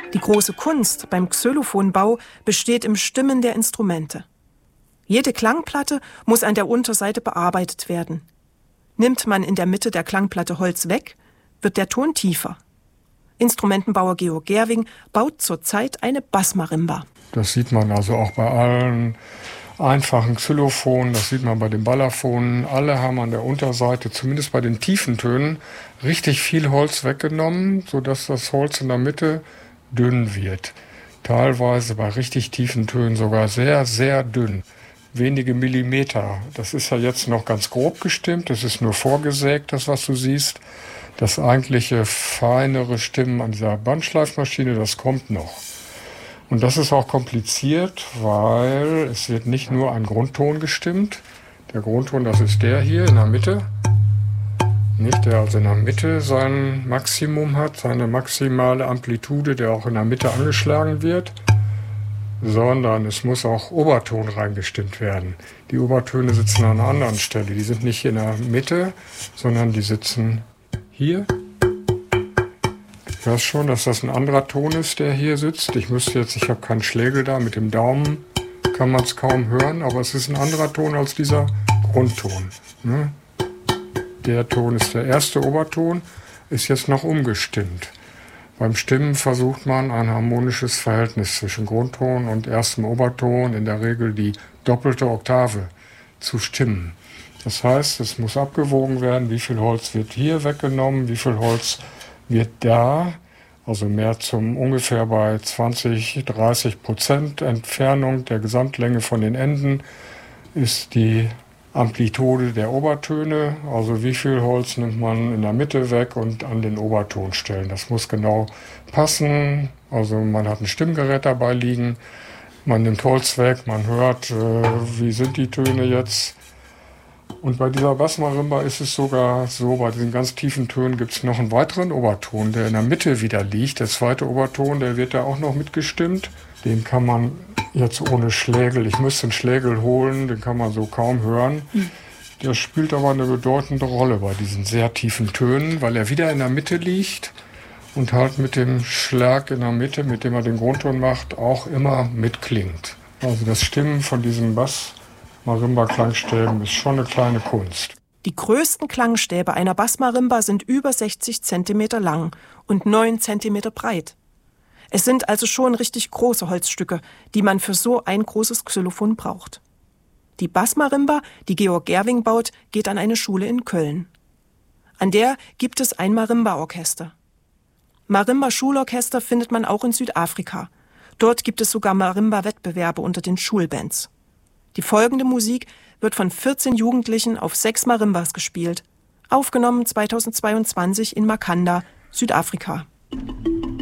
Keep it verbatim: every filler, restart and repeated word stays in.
Die große Kunst beim Xylophonbau besteht im Stimmen der Instrumente. Jede Klangplatte muss an der Unterseite bearbeitet werden. Nimmt man in der Mitte der Klangplatte Holz weg, wird der Ton tiefer. Instrumentenbauer Georg Gerwing baut zurzeit eine Bassmarimba. Das sieht man also auch bei allen einfachen Xylophonen, das sieht man bei den Ballaphonen. Alle haben an der Unterseite, zumindest bei den tiefen Tönen, richtig viel Holz weggenommen, sodass das Holz in der Mitte dünn wird. Teilweise bei richtig tiefen Tönen sogar sehr, sehr dünn. Wenige Millimeter. Das ist ja jetzt noch ganz grob gestimmt, das ist nur vorgesägt, das was du siehst. Das eigentliche feinere Stimmen an dieser Bandschleifmaschine, das kommt noch. Und das ist auch kompliziert, weil es wird nicht nur ein Grundton gestimmt. Der Grundton, das ist der hier in der Mitte. Nicht, der also in der Mitte sein Maximum hat, seine maximale Amplitude, der auch in der Mitte angeschlagen wird. Sondern es muss auch Oberton reingestimmt werden. Die Obertöne sitzen an einer anderen Stelle. Die sind nicht in der Mitte, sondern die sitzen hier. Du hörst schon, dass das ein anderer Ton ist, der hier sitzt. Ich müsste jetzt, ich habe keinen Schlägel da, mit dem Daumen kann man es kaum hören, aber es ist ein anderer Ton als dieser Grundton. Ne? Der Ton ist der erste Oberton, ist jetzt noch umgestimmt. Beim Stimmen versucht man ein harmonisches Verhältnis zwischen Grundton und erstem Oberton, in der Regel die doppelte Oktave, zu stimmen. Das heißt, es muss abgewogen werden, wie viel Holz wird hier weggenommen, wie viel Holz wird da, also mehr zum ungefähr bei zwanzig, dreißig Prozent Entfernung der Gesamtlänge von den Enden ist die Amplitude der Obertöne, also wie viel Holz nimmt man in der Mitte weg und an den Obertonstellen. Das muss genau passen, also man hat ein Stimmgerät dabei liegen, man nimmt Holz weg, man hört, äh, wie sind die Töne jetzt. Und bei dieser Bassmarimba ist es sogar so, bei diesen ganz tiefen Tönen gibt es noch einen weiteren Oberton, der in der Mitte wieder liegt. Der zweite Oberton, der wird da auch noch mitgestimmt. Den kann man jetzt ohne Schlägel, ich müsste einen Schlägel holen, den kann man so kaum hören. Der spielt aber eine bedeutende Rolle bei diesen sehr tiefen Tönen, weil er wieder in der Mitte liegt und halt mit dem Schlag in der Mitte, mit dem er den Grundton macht, auch immer mitklingt. Also das Stimmen von diesem Bass-Marimba-Klangstäben ist schon eine kleine Kunst. Die größten Klangstäbe einer Bassmarimba sind über sechzig Zentimeter lang und neun Zentimeter breit. Es sind also schon richtig große Holzstücke, die man für so ein großes Xylophon braucht. Die Bassmarimba, die Georg Gerwing baut, geht an eine Schule in Köln. An der gibt es ein Marimba-Orchester. Marimba-Schulorchester findet man auch in Südafrika. Dort gibt es sogar Marimba-Wettbewerbe unter den Schulbands. Die folgende Musik wird von vierzehn Jugendlichen auf sechs Marimbas gespielt. Aufgenommen zweitausendzweiundzwanzig in Makanda, Südafrika.